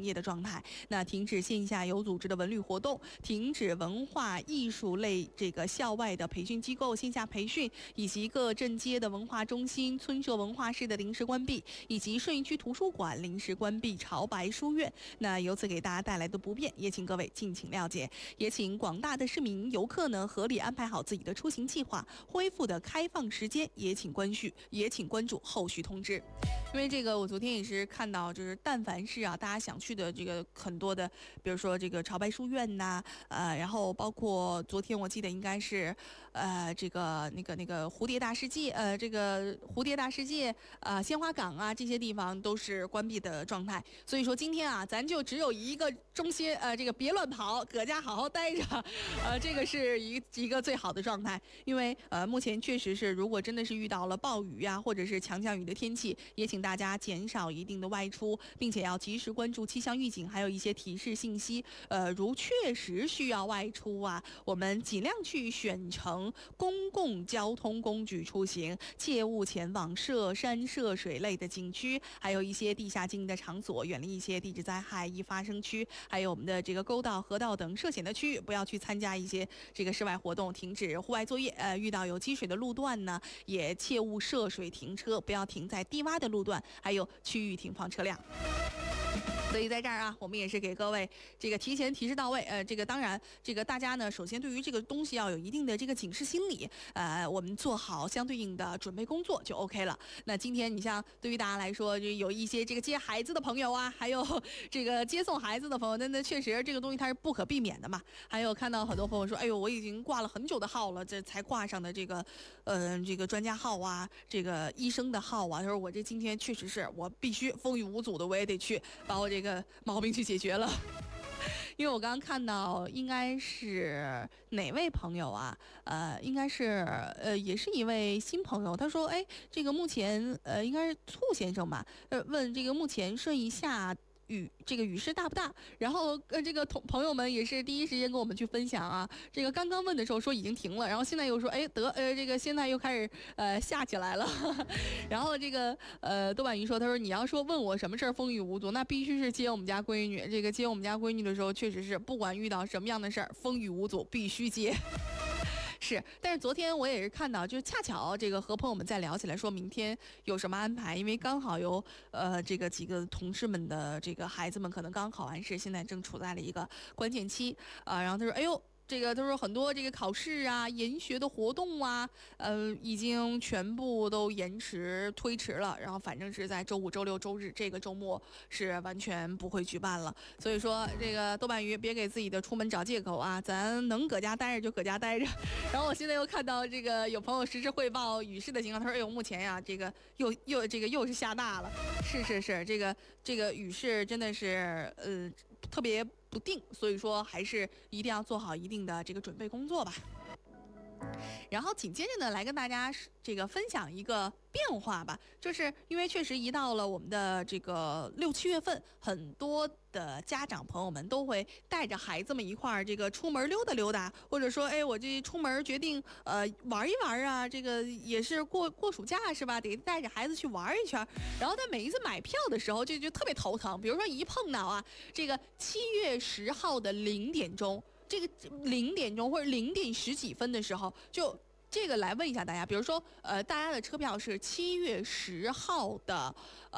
营业的状态。那停止线下有组织的文旅活动，停止文化艺术类这个校外的培训机构线下培训，以及各镇街的文化中心、村社文化室的临时关闭，以及顺义区图书馆临时关闭潮白书院。那由此给大家带来的不便，也请各位敬请谅解，也请广大的市民游客呢合理安排好自己的出行计划，恢复的开放时间也请关注后续通知。因为这个我昨天也是看到，就是但凡是大家想去的这个很多的，比如说这个潮白书院呐，然后包括昨天我记得应该是这个那个蝴蝶大世界，这个蝴蝶大世界鲜花港啊，这些地方都是关闭的状态。所以说今天咱就只有一个中心，这个别乱跑，搁家好好待着，这个是一个最好的状态。因为目前确实是，如果真的是遇到了暴雨呀，或者是强降雨的天气，也请大家减少一定的外出，并且要及时关注气象预警，还有一些提示信息。如确实需要外出我们尽量去选乘公共交通工具出行，切勿前往涉山涉水类的景区，还有一些地下经营的场所，远离一些地质灾害易发生区，还有我们的这个沟道、河道等涉险的区域，不要去参加一些这个室外活动，停止户外作业。遇到有积水的路段呢，也切勿涉水停车，不要停在低洼的路段，还有区域停放车辆。所以在这儿我们也是给各位这个提前提示到位。这个当然，这个大家呢，首先对于这个东西要有一定的这个警示心理，我们做好相对应的准备工作就 OK 了。那今天你像对于大家来说，就有一些这个接孩子的朋友还有这个接送孩子的朋友，那确实这个东西它是不可避免的嘛。还有看到很多朋友说，哎呦，我已经挂了很久的号了，这才挂上的这个专家号这个医生的号他说我这今天确实是我必须风雨无阻的，我也得去把我这个毛病去解决了。因为我刚刚看到应该是哪位朋友应该是也是一位新朋友，他说这个目前应该是兔先生吧，问这个目前顺义下这个雨势大不大？然后这个朋友们也是第一时间跟我们去分享这个刚刚问的时候说已经停了，然后现在又说这个现在又开始下起来了。然后这个豆瓣鱼说，他说你要说问我什么事儿风雨无阻，那必须是接我们家闺女。这个接我们家闺女的时候，确实是不管遇到什么样的事儿，风雨无阻必须接。是，但是昨天我也是看到，就是恰巧这个和朋友们在聊起来，说明天有什么安排，因为刚好有这个几个同事们的这个孩子们可能刚考完试，现在正处在了一个关键期然后他说，哎呦。这个他说很多这个考试研学的活动已经全部都推迟了，然后反正是在周五、周六、周日这个周末是完全不会举办了。所以说这个豆瓣鱼别给自己的出门找借口咱能搁家待着就搁家待着。然后我现在又看到这个有朋友实时汇报雨势的情况，他说哎呦目前这个又是下大了。是这个雨势真的是特别不定，所以说还是一定要做好一定的这个准备工作吧。然后紧接着呢，来跟大家这个分享一个变化吧，就是因为确实一到了我们的这个6、7月份，很多的家长朋友们都会带着孩子们一块儿这个出门溜达溜达，或者说我这出门决定玩一玩这个也是过暑假是吧，得带着孩子去玩一圈。然后在每一次买票的时候就特别头疼，比如说一碰到这个7月10号的0点钟，这个0点钟或者0点10几分的时候，就这个来问一下大家，比如说大家的车票是7月10号的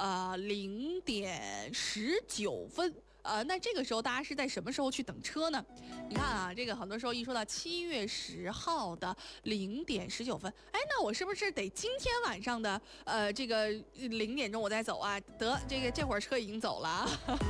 0点19分。那这个时候大家是在什么时候去等车呢？你看这个很多时候一说到7月10号的0点19分，那我是不是得今天晚上的这个0点钟我再走得这会儿车已经走了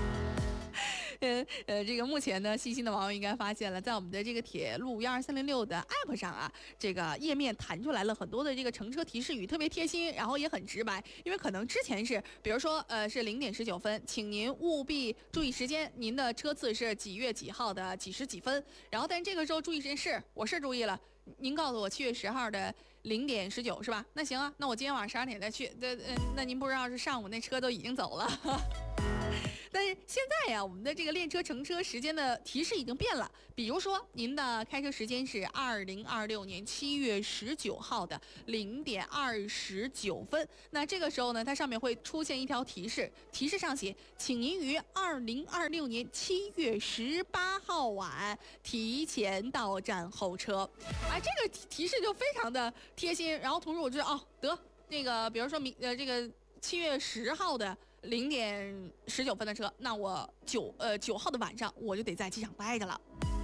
这个目前呢，细心的网友应该发现了，在我们的这个铁路12306的 app 上这个页面弹出来了很多的这个乘车提示语，特别贴心，然后也很直白。因为可能之前是，比如说是0点19分，请您务必注意时间，您的车次是几月几号的几时几分。然后但这个时候注意时间我是注意了，您告诉我7月10号的0点19是吧？那行那我今天晚上12点再去。那您不知道是上午那车都已经走了。但但是现在呀，我们的这个练车乘车时间的提示已经变了。比如说，您的开车时间是2026年7月19号的0点29分，那这个时候呢，它上面会出现一条提示，提示上写，请您于2026年7月18号晚提前到站候车。哎，这个提示就非常的贴心，然后同时我知道这个比如说这个7月10号的0点19分的车，那我9号的晚上我就得在机场待着了。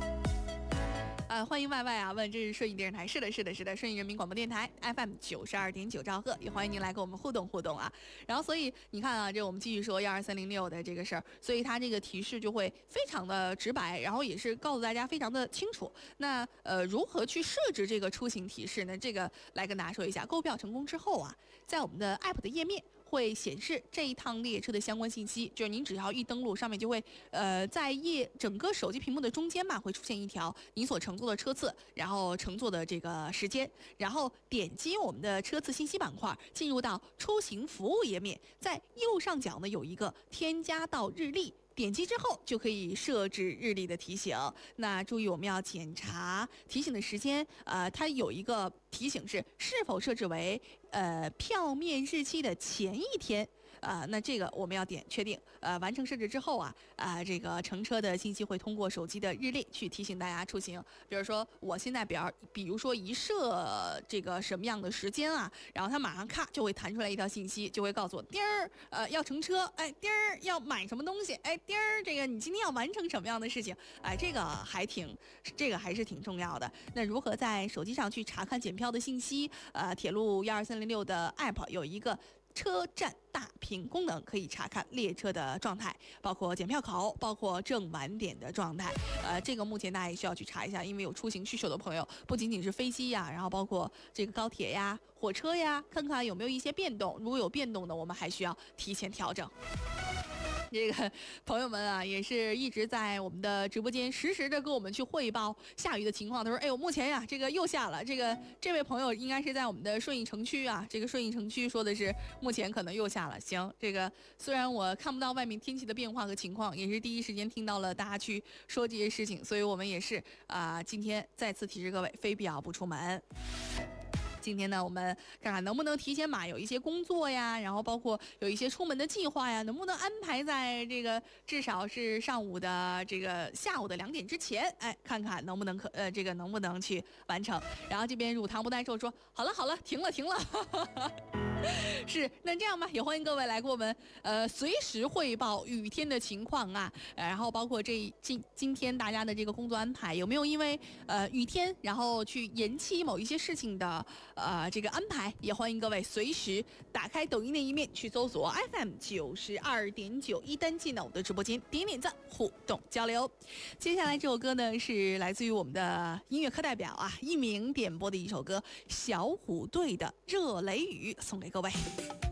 欢迎 YY 啊，问这是顺义电视台，是的，顺义人民广播电台 FM 92.9兆赫，也欢迎您来跟我们互动啊。然后所以你看啊，这我们继续说12306的这个事儿，所以它这个提示就会非常的直白，然后也是告诉大家非常的清楚。那如何去设置这个出行提示呢？这个来跟大家说一下，购票成功之后啊，在我们的 App 的页面会显示这一趟列车的相关信息，就是您只要一登录，上面就会在整个手机屏幕的中间嘛，会出现一条您所乘坐的车次，然后乘坐的这个时间，然后点击我们的车次信息板块，进入到出行服务页面，在右上角呢有一个添加到日历。点击之后就可以设置日历的提醒。那注意，我们要检查提醒的时间。它有一个提醒是否设置为票面日期的前一天。那这个我们要点确定。完成设置之后啊，这个乘车的信息会通过手机的日历去提醒大家出行。比如说，我现在比如说一设这个什么样的时间啊，然后它马上咔就会弹出来一条信息，就会告诉我丁儿要乘车，哎丁儿要买什么东西，哎丁儿这个你今天要完成什么样的事情，哎这个还是挺重要的。那如何在手机上去查看检票的信息？铁路12306的 App 有一个车站大屏功能，可以查看列车的状态，包括检票口，包括正晚点的状态。这个目前大家也需要去查一下，因为有出行需求的朋友，不仅仅是飞机呀，然后包括这个高铁呀、火车呀，看看有没有一些变动。如果有变动的，我们还需要提前调整。这个朋友们啊，也是一直在我们的直播间实时的跟我们去汇报下雨的情况。他说：“哎呦，目前呀，这个又下了。这位朋友应该是在我们的顺义城区啊。这个顺义城区说的是目前可能又下了。行，这个虽然我看不到外面天气的变化和情况，也是第一时间听到了大家去说这些事情，所以我们也是今天再次提示各位，非必要不出门。”今天呢，我们看看能不能提前有一些工作呀，然后包括有一些出门的计划呀，能不能安排在这个至少是上午的这个下午的2点之前，哎，看看能不能能不能去完成。然后这边乳糖不耐受说，好了，停了。是，那这样吧，也欢迎各位来给我们随时汇报雨天的情况啊，然后包括今天大家的这个工作安排有没有因为雨天然后去延期某一些事情的这个安排，也欢迎各位随时打开抖音的一面去搜索 FM 92.9一丹进到我的直播间点赞互动交流。接下来这首歌呢是来自于我们的音乐课代表一鸣点播的一首歌，小虎队的《热雷雨》，送给各位。